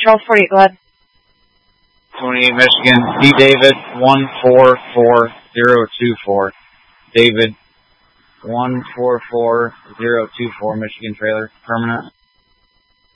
Charles 48, go ahead. 28 Michigan, D. David 144024. David 144024, Michigan trailer, permanent.